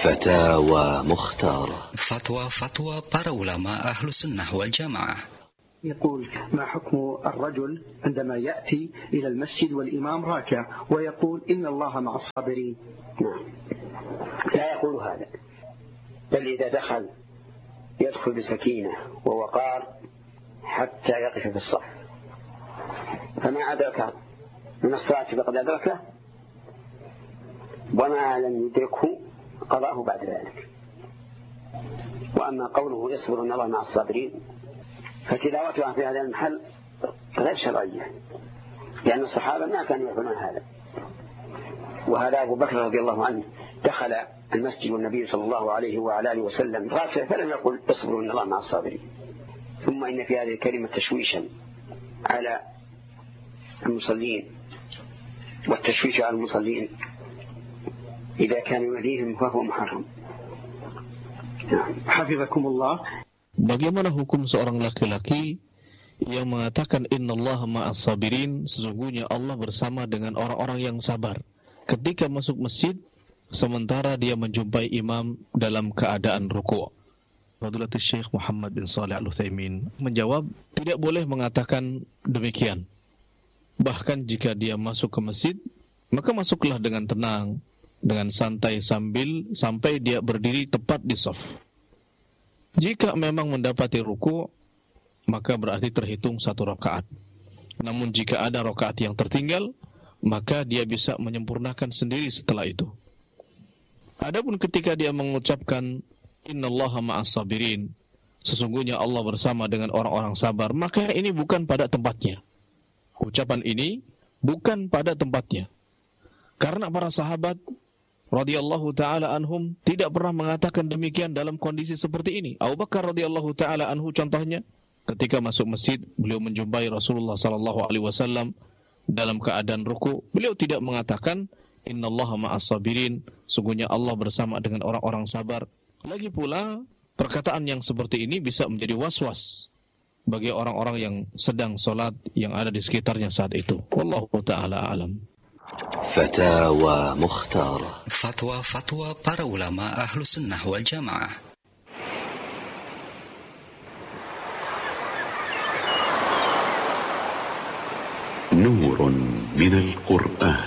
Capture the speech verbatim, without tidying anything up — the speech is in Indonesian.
فتاوى مختارة. فتوى فتوى para ulama أهل السنة والجماعة. يقول: ما حكم الرجل عندما يأتي إلى المسجد والإمام راكع ويقول إن الله مع الصابرين؟ نعم، لا يقول هذا، بل إذا دخل يدخل بسكينة ووقار حتى يقف في الصف، فما أدرك من الصلاة فقد أدركه، وما لم يدركه قضاه بعد ذلك. وأما قوله اصبر إن الله مع الصابرين فتلاوتها في هذا المحل غير شرعية، لأن الصحابة ما كانوا يفعلون هذا. وهذا أبو بكر رضي الله عنه دخل المسجد والنبي صلى الله عليه وعلى آله وسلم راكع فلم يقل اصبروا إن الله مع الصابرين. ثم إن في هذه الكلمة تشويشا على المصلين، والتشويش على المصلين إذا كان يؤذيهم فهو محرم. حفظكم الله. Bagaimana hukum seorang laki-laki yang mengatakan innallaha ma'as sabirin, sesungguhnya Allah bersama dengan orang-orang yang sabar, ketika masuk masjid sementara dia menjumpai imam dalam keadaan ruku'? Fadilatul Syekh Muhammad bin Shalih Al-Utsaimin menjawab, tidak boleh mengatakan demikian. Bahkan jika dia masuk ke masjid, maka masuklah dengan tenang, dengan santai sambil sampai dia berdiri tepat di shaf. Jika memang mendapati ruku', maka berarti terhitung satu rakaat. Namun jika ada rakaat yang tertinggal, maka dia bisa menyempurnakan sendiri setelah itu. Adapun ketika dia mengucapkan innallaha ma'as sabirin, sesungguhnya Allah bersama dengan orang-orang sabar, maka ini bukan pada tempatnya. Ucapan ini bukan pada tempatnya. Karena para sahabat radhiyallahu taala anhum tidak pernah mengatakan demikian dalam kondisi seperti ini. Abu Bakar radhiyallahu taala anhu contohnya, ketika masuk masjid beliau menjumpai Rasulullah sallallahu alaihi wasallam dalam keadaan ruku', beliau tidak mengatakan innallaha ma'as sabirin, sungguhnya Allah bersama dengan orang-orang sabar. Lagi pula perkataan yang seperti ini bisa menjadi was-was bagi orang-orang yang sedang salat yang ada di sekitarnya saat itu. Wallahu taala alam. فتاوى مختارة. Fatwa fatwa para ulama ahlu sunnah wal jamaah. نور من القرآن.